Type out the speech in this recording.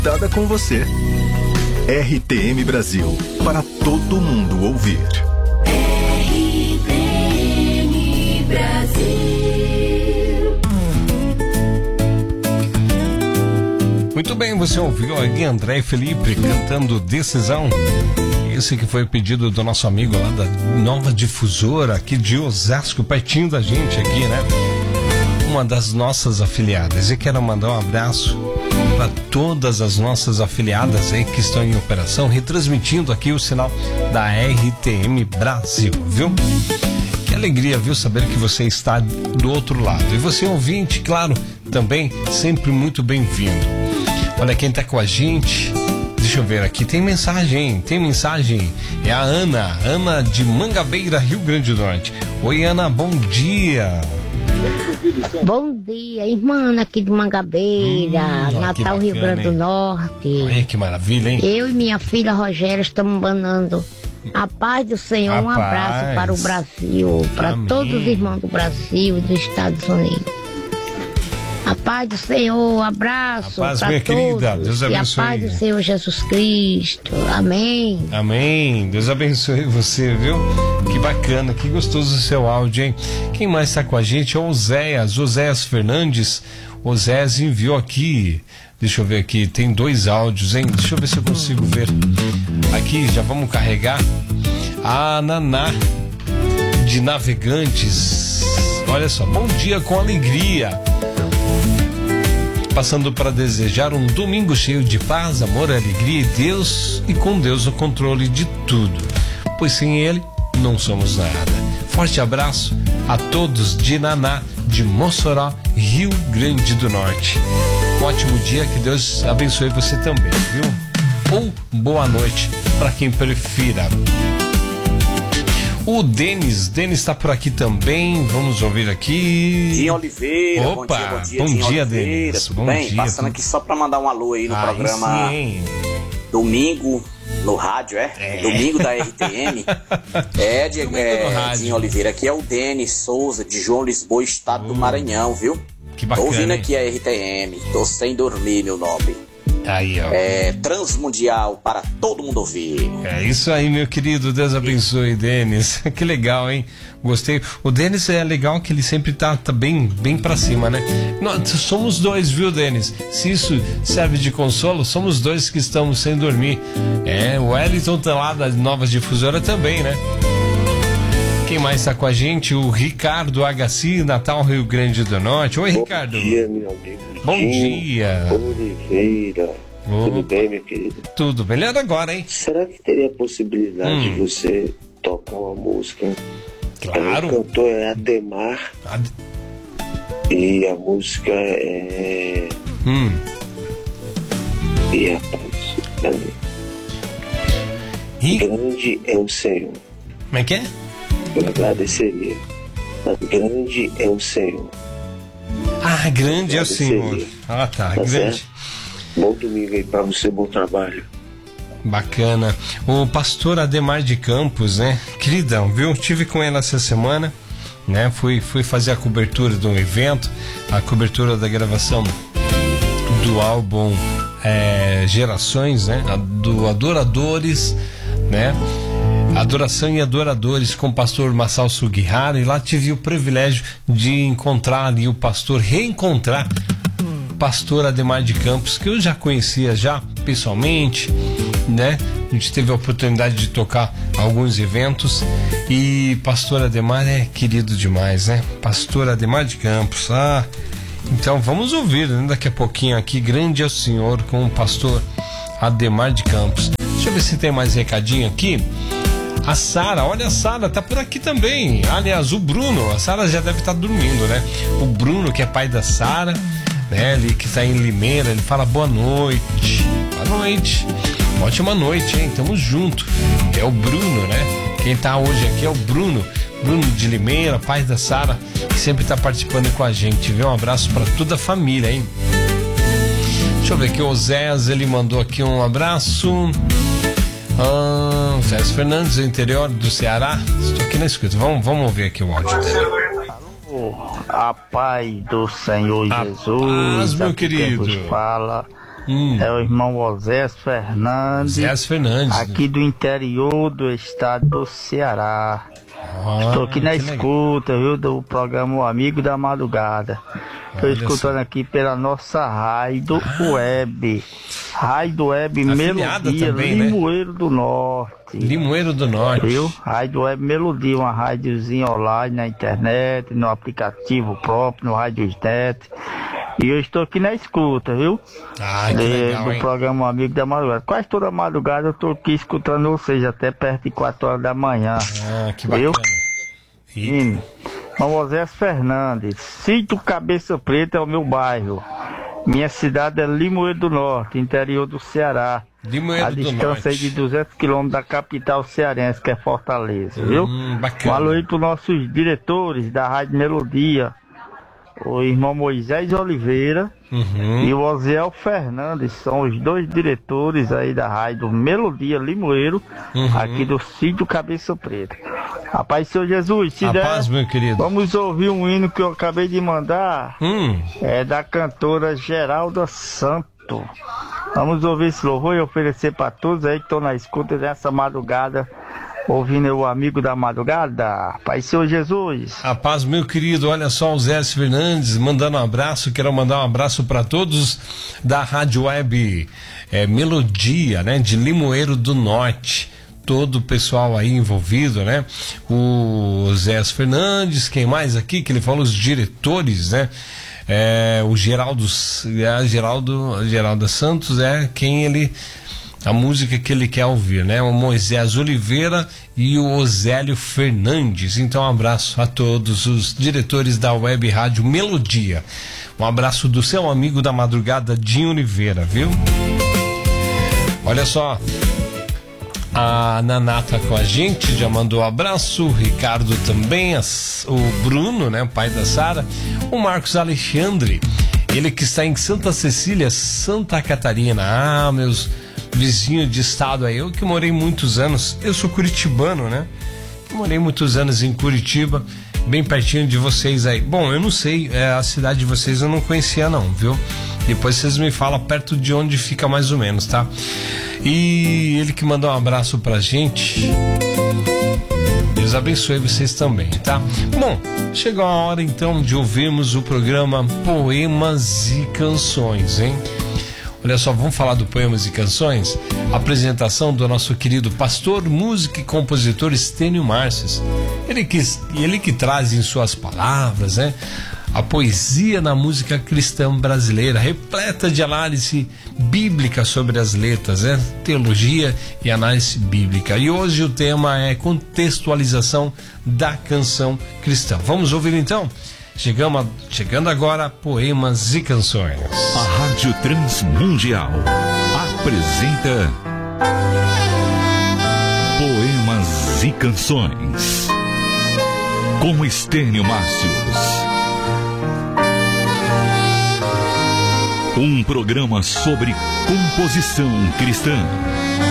conectada com você. RTM Brasil, para todo mundo ouvir. RTM Brasil. Muito bem, você ouviu aí André e Felipe cantando Decisão. Esse que foi o pedido do nosso amigo lá da Nova Difusora, aqui de Osasco, pertinho da gente aqui, né? Uma das nossas afiliadas. E quero mandar um abraço para todas as nossas afiliadas aí que estão em operação, retransmitindo aqui o sinal da RTM Brasil, viu? Que alegria, viu, saber que você está do outro lado. E você, ouvinte, claro, também sempre muito bem-vindo. Olha quem está com a gente. Deixa eu ver aqui, tem mensagem. É a Ana de Mangabeira, Rio Grande do Norte. Oi, Ana, bom dia. Bom dia, irmã aqui de Mangabeira, Natal, Rio Grande do Norte. Olha que maravilha, hein? Eu e minha filha Rogéria estamos mandando a paz do Senhor, um abraço para o Brasil, para todos os irmãos do Brasil e dos Estados Unidos. A paz do Senhor, abraço para todos. Querida, Deus abençoe. E a paz do Senhor Jesus Cristo. Amém. Amém. Deus abençoe você, viu? Que bacana, que gostoso o seu áudio, hein? Quem mais está com a gente é o Oséias Fernandes. Oséias enviou aqui. Deixa eu ver aqui, tem 2 áudios, hein? Deixa eu ver se eu consigo ver. Aqui, já vamos carregar. A Naná de Navegantes. Olha só, bom dia com alegria. Passando para desejar um domingo cheio de paz, amor, alegria e com Deus o controle de tudo, pois sem Ele não somos nada. Forte abraço a todos de Naná, de Mossoró, Rio Grande do Norte. Um ótimo dia, que Deus abençoe você também, viu? Ou boa noite para quem prefira. O Denis está por aqui também, vamos ouvir aqui. Dinho Oliveira. Opa, bom dia, Denis. Tudo bem? Passando aqui só para mandar um alô aí no programa Domingo no rádio, Domingo da RTM. Dinho Oliveira, aqui é o Denis Souza, de João Lisboa, estado do Maranhão, viu? Que bacana. Tô ouvindo aqui a RTM, tô sem dormir, meu nobre. Aí, ó. Transmundial para todo mundo ouvir. É isso aí, meu querido. Deus abençoe, Denis. Que legal, hein? Gostei. O Denis é legal que ele sempre tá bem pra cima, né? Nós somos 2, viu, Denis? Se isso serve de consolo, somos 2 que estamos sem dormir. O Wellington tá lá da Nova Difusora também, né? Quem mais está com a gente? O Ricardo Agaci, Natal, Rio Grande do Norte. Oi, Ricardo. Bom dia, meu amigo. Bom dia. Oliveira. Tudo bem, meu querido? Tudo. Melhor agora, hein? Será que teria a possibilidade de você tocar uma música? Claro. O cantor é Ademar. E a música é... E a paz. Grande é o Senhor. Como é que é? Eu agradeceria. Grande é o Senhor. Ah, grande é o Senhor. Ah, tá grande. Certo? Bom domingo aí pra você, bom trabalho. Bacana. O pastor Ademar de Campos, né? Queridão, viu? Estive com ele essa semana, né? Fui fazer a cobertura de um evento, a cobertura da gravação do álbum Gerações, né? Do Adoradores, né? Adoração e Adoradores, com o pastor Massal Sugihara, e lá tive o privilégio de encontrar ali reencontrar o pastor Ademar de Campos, que eu já conhecia pessoalmente, né? A gente teve a oportunidade de tocar alguns eventos, e pastor Ademar é querido demais, né? Pastor Ademar de Campos, então vamos ouvir, né? Daqui a pouquinho aqui, Grande é o Senhor, com o pastor Ademar de Campos. Deixa eu ver se tem mais recadinho aqui. A Sara, olha, a Sara tá por aqui também. Aliás, o Bruno, a Sara já deve estar dormindo, né? O Bruno, que é pai da Sara, né? Ele que tá em Limeira, ele fala boa noite. Boa noite. Ótima noite, hein? Tamo junto. É o Bruno, né? Quem tá hoje aqui é o Bruno de Limeira, pai da Sara, que sempre tá participando com a gente, viu? Um abraço para toda a família, hein? Deixa eu ver aqui, o Oséias, ele mandou aqui um abraço. Oséias Fernandes, do interior do Ceará. Estou aqui na escuta. Vamos ouvir aqui o áudio dele. A paz do Senhor Jesus. Paz, meu querido. Quem vos fala É o irmão Osés Fernandes. Osés Fernandes. Aqui do interior do estado do Ceará. Estou aqui na escuta, viu, do programa O Amigo da Madrugada. Estou escutando aqui pela nossa rádio web. Rádio Web Melodia, também, Limoeiro, né? Do Norte. Limoeiro do Norte. Viu? Rádio Web Melodia, uma rádiozinha online na internet, no aplicativo próprio, no Radiosnet. E eu estou aqui na escuta, viu? Que legal, do programa Amigo da Madrugada. Quase toda madrugada eu estou aqui escutando vocês, até perto de 4 horas da manhã. Que bacana. Viu? Osés Fernandes, Sítio Cabeça Preta é o meu bairro. Minha cidade é Limoeiro do Norte, interior do Ceará. Limoeiro a do distância Norte. aí de 200 quilômetros da capital cearense, que é Fortaleza, viu? Bacana. Um alô aí para os nossos diretores da Rádio Melodia, o irmão Moisés Oliveira e o Osiel Fernandes, são os dois diretores aí da Rádio Melodia Limoeiro, aqui do Sítio Cabeça Preta. Rapaz, Senhor Jesus, se der, meu querido, vamos ouvir um hino que eu acabei de mandar, é da cantora Geralda Santo. Vamos ouvir esse louvor e oferecer para todos aí que estão na escuta dessa madrugada, ouvindo o Amigo da Madrugada. Pai Senhor Jesus. A paz, meu querido. Olha só, o Zé Fernandes mandando um abraço. Quero mandar um abraço para todos da Rádio Web Melodia, né, de Limoeiro do Norte. Todo o pessoal aí envolvido, né? O Zé Fernandes, quem mais aqui? Que ele fala os diretores, né? O Geraldo Santos é quem ele, a música que ele quer ouvir, né? O Moisés Oliveira e o Osélio Fernandes. Então, um abraço a todos os diretores da Web Rádio Melodia. Um abraço do seu amigo da madrugada, Dinho Oliveira, viu? Olha só, a Naná tá com a gente, já mandou um abraço, o Ricardo também, o Bruno, né, o pai da Sara, o Marcos Alexandre, ele que está em Santa Cecília, Santa Catarina. Meus vizinhos de estado aí, eu que morei muitos anos, eu sou curitibano, né, morei muitos anos em Curitiba, bem pertinho de vocês aí. Bom, eu não sei, a cidade de vocês eu não conhecia não, viu? Depois vocês me falam perto de onde fica mais ou menos, tá? E ele que mandou um abraço pra gente. Deus abençoe vocês também, tá? Bom, chegou a hora então de ouvirmos o programa Poemas e Canções, hein? Olha só, vamos falar do Poemas e Canções? A apresentação do nosso querido pastor, músico e compositor Estênio Marces. Ele que traz em suas palavras, né, a poesia na música cristã brasileira, repleta de análise bíblica sobre as letras, né? Teologia e análise bíblica. E hoje o tema é contextualização da canção cristã. Vamos ouvir então? Chegando agora, Poemas e Canções. A Rádio Transmundial apresenta Poemas e Canções com Estênio Marcius. Um programa sobre composição cristã.